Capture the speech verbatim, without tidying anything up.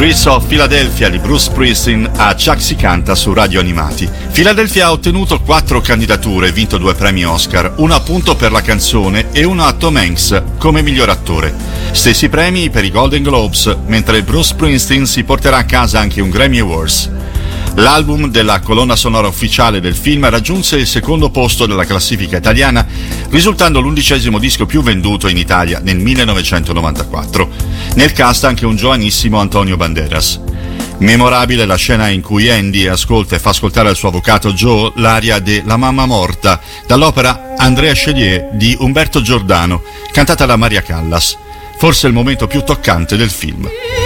Streets of Philadelphia di Bruce Springsteen a Chuck si canta su Radio Animati. Philadelphia ha ottenuto quattro candidature e vinto due premi Oscar, uno appunto per la canzone e uno a Tom Hanks come miglior attore. Stessi premi per i Golden Globes, mentre Bruce Springsteen si porterà a casa anche un Grammy Awards. L'album della colonna sonora ufficiale del film raggiunse il secondo posto della classifica italiana, risultando l'undicesimo disco più venduto in Italia nel millenovecentonovantaquattro. Nel cast anche un giovanissimo Antonio Banderas. Memorabile la scena in cui Andy ascolta e fa ascoltare al suo avvocato Joe l'aria de La mamma morta dall'opera Andrea Chenier di Umberto Giordano, cantata da Maria Callas. Forse il momento più toccante del film.